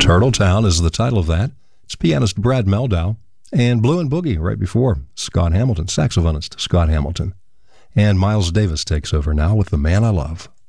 Turtle Town is the title of that. It's pianist Brad Mehldau. And Blue and Boogie right before. Scott Hamilton, saxophonist Scott Hamilton. And Miles Davis takes over now with The Man I Love.